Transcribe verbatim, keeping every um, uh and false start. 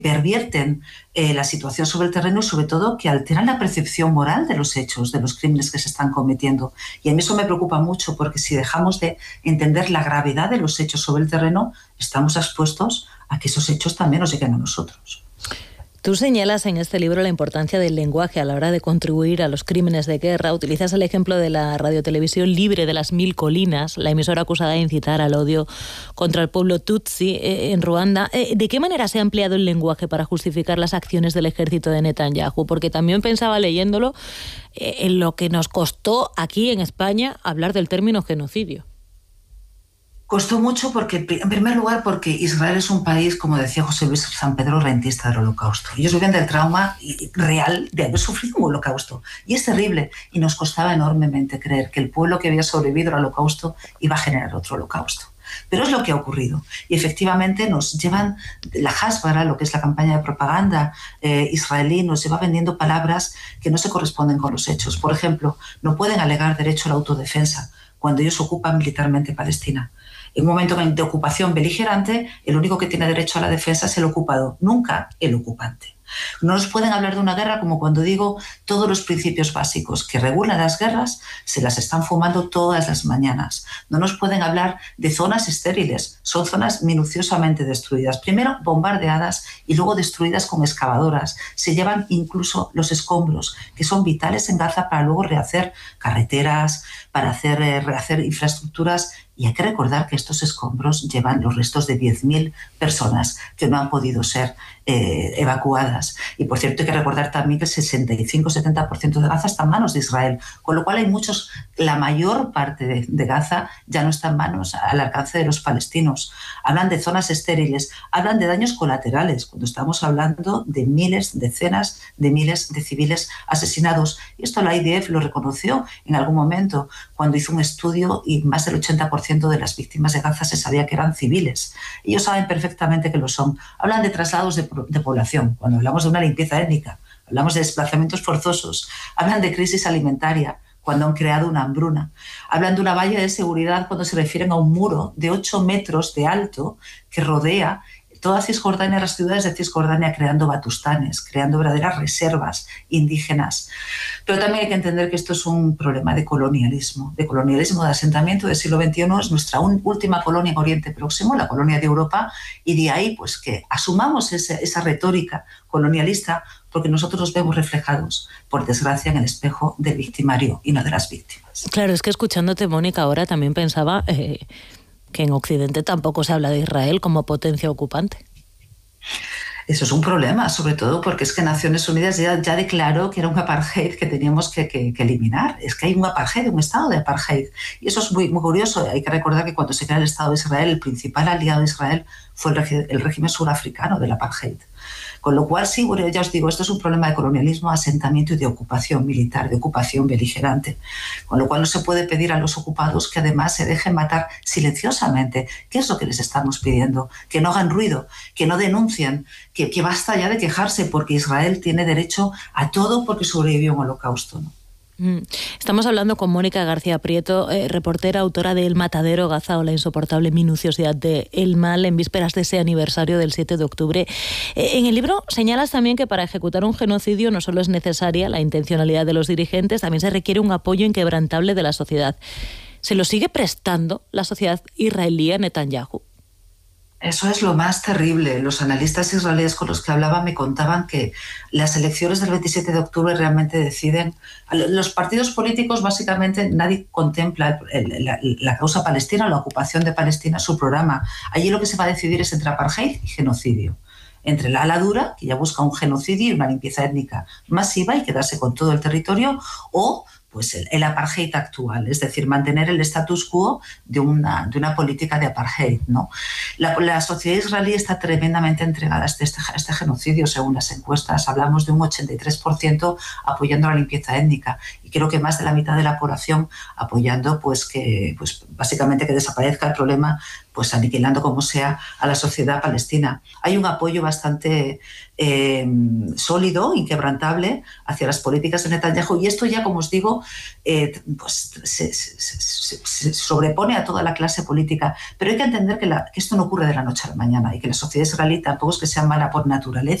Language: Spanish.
pervierten eh, la situación sobre el terreno y sobre todo que alteran la percepción moral de los hechos, de los crímenes que se están cometiendo. Y a mí eso me preocupa mucho porque si dejamos de entender la gravedad de los hechos sobre el terreno, estamos expuestos a que esos hechos también nos lleguen a nosotros. Tú señalas en este libro la importancia del lenguaje a la hora de contribuir a los crímenes de guerra. Utilizas el ejemplo de la radiotelevisión libre de las Mil Colinas, la emisora acusada de incitar al odio contra el pueblo Tutsi eh, en Ruanda. Eh, ¿De qué manera se ha empleado el lenguaje para justificar las acciones del ejército de Netanyahu? Porque también pensaba leyéndolo eh, en lo que nos costó aquí en España hablar del término genocidio. Costó mucho porque, en primer lugar, porque Israel es un país, como decía José Luis San Pedro, rentista del holocausto. Ellos viven del trauma real de haber sufrido un holocausto. Y es terrible. Y nos costaba enormemente creer que el pueblo que había sobrevivido al holocausto iba a generar otro holocausto. Pero es lo que ha ocurrido. Y efectivamente nos llevan, la Hasbara, lo que es la campaña de propaganda eh, israelí, nos lleva vendiendo palabras que no se corresponden con los hechos. Por ejemplo, no pueden alegar derecho a la autodefensa cuando ellos ocupan militarmente Palestina. En un momento de ocupación beligerante, el único que tiene derecho a la defensa es el ocupado, nunca el ocupante. No nos pueden hablar de una guerra como cuando digo todos los principios básicos que regulan las guerras se las están fumando todas las mañanas. No nos pueden hablar de zonas estériles, son zonas minuciosamente destruidas. Primero bombardeadas y luego destruidas con excavadoras. Se llevan incluso los escombros, que son vitales en Gaza para luego rehacer carreteras, para hacer, eh, rehacer infraestructuras. Y hay que recordar que estos escombros llevan los restos de diez mil personas que no han podido ser eh, evacuadas. Y por cierto, hay que recordar también que el sesenta y cinco a setenta por ciento de Gaza está en manos de Israel, con lo cual hay muchos, la mayor parte de, de Gaza ya no está en manos, al alcance de los palestinos. Hablan de zonas estériles, hablan de daños colaterales, cuando estamos hablando de miles, decenas de miles de civiles asesinados. Y esto la I D F lo reconoció en algún momento, cuando hizo un estudio y más del ochenta por ciento de las víctimas de Gaza se sabía que eran civiles. Ellos saben perfectamente que lo son. Hablan de traslados de, de población, cuando hablamos de una limpieza étnica, hablamos de desplazamientos forzosos, hablan de crisis alimentaria, cuando han creado una hambruna. Hablan de una valla de seguridad cuando se refieren a un muro de ocho metros de alto que rodea toda Cisjordania, las ciudades de Cisjordania, creando batustanes, creando verdaderas reservas indígenas. Pero también hay que entender que esto es un problema de colonialismo, de colonialismo de asentamiento del siglo veintiuno. Es nuestra un, última colonia en Oriente Próximo, la colonia de Europa, y de ahí pues que asumamos ese, esa retórica colonialista porque nosotros nos vemos reflejados, por desgracia, en el espejo del victimario y no de las víctimas. Claro, es que escuchándote, Mónica, ahora también pensaba... Eh... que en Occidente tampoco se habla de Israel como potencia ocupante. Eso es un problema, sobre todo porque es que Naciones Unidas ya, ya declaró que era un apartheid que teníamos que, que, que eliminar. Es que hay un apartheid, un estado de apartheid. Y eso es muy, muy curioso. Hay que recordar que cuando se crea el Estado de Israel, el principal aliado de Israel fue el, regi- el régimen surafricano del apartheid. Con lo cual, sí, bueno, ya os digo, esto es un problema de colonialismo, asentamiento y de ocupación militar, de ocupación beligerante. Con lo cual no se puede pedir a los ocupados que además se dejen matar silenciosamente. ¿Qué es lo que les estamos pidiendo? Que no hagan ruido, que no denuncien, que, que basta ya de quejarse porque Israel tiene derecho a todo porque sobrevivió a un holocausto, ¿no? Estamos hablando con Mónica García Prieto, eh, reportera, autora de El Matadero, Gaza o la insoportable minuciosidad de El Mal, en vísperas de ese aniversario del siete de octubre. Eh, en el libro señalas también que para ejecutar un genocidio no solo es necesaria la intencionalidad de los dirigentes, también se requiere un apoyo inquebrantable de la sociedad. ¿Se lo sigue prestando la sociedad israelí a Netanyahu? Eso es lo más terrible. Los analistas israelíes con los que hablaba me contaban que las elecciones del veintisiete de octubre realmente deciden. Los partidos políticos, básicamente, nadie contempla el, la, la causa palestina, la ocupación de Palestina, su programa. Allí lo que se va a decidir es entre apartheid y genocidio. Entre la ala dura, que ya busca un genocidio y una limpieza étnica masiva y quedarse con todo el territorio, o pues el, el apartheid actual, es decir, mantener el status quo de una, de una política de apartheid, ¿no? La, la sociedad israelí está tremendamente entregada a este, a este genocidio, según las encuestas. Hablamos de un ochenta y tres por ciento apoyando la limpieza étnica y creo que más de la mitad de la población apoyando pues que, pues, básicamente que desaparezca el problema pues aniquilando como sea a la sociedad palestina. Hay un apoyo bastante eh, sólido, inquebrantable, hacia las políticas de Netanyahu, y esto ya, como os digo, eh, pues se, se, se, se sobrepone a toda la clase política. Pero hay que entender que, la, que esto no ocurre de la noche a la mañana y que la sociedad israelí tampoco es que sea mala por naturaleza.